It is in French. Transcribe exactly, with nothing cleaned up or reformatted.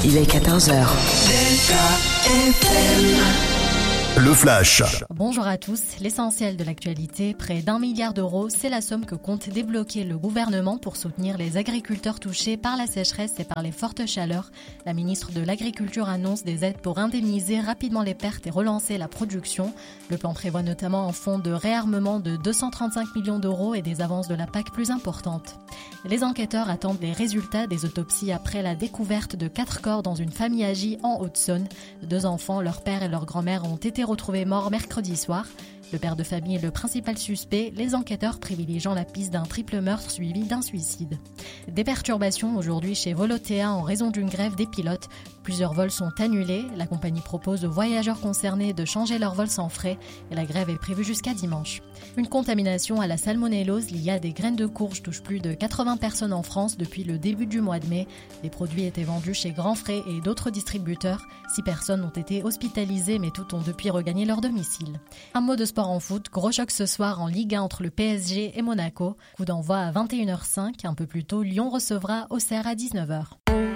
il est quatorze heures. Le Flash. Bonjour à tous. L'essentiel de l'actualité, près d'un milliard d'euros, c'est la somme que compte débloquer le gouvernement pour soutenir les agriculteurs touchés par la sécheresse et par les fortes chaleurs. La ministre de l'Agriculture annonce des aides pour indemniser rapidement les pertes et relancer la production. Le plan prévoit notamment un fonds de réarmement de deux cent trente-cinq millions d'euros et des avances de la P A C plus importantes. Les enquêteurs attendent les résultats des autopsies après la découverte de quatre corps dans une famille âgée en Haute-Saône. Deux enfants, leur père et leur grand-mère ont été retrouvés morts mercredi soir. Le père de famille est le principal suspect, les enquêteurs privilégiant la piste d'un triple meurtre suivi d'un suicide. Des perturbations aujourd'hui chez Volotea en raison d'une grève des pilotes. Plusieurs vols sont annulés, la compagnie propose aux voyageurs concernés de changer leur vol sans frais et la grève est prévue jusqu'à dimanche. Une contamination à la salmonellose liée à des graines de courge touche plus de quatre-vingts personnes en France depuis le début du mois de mai. Les produits étaient vendus chez Grand Frais et d'autres distributeurs. Six personnes ont été hospitalisées mais toutes ont depuis regagné leur domicile. Un mot de sport en foot, gros choc ce soir en Ligue un entre le P S G et Monaco. Coup d'envoi à vingt et une heures cinq, un peu plus tôt, Lyon recevra Auxerre à dix-neuf heures.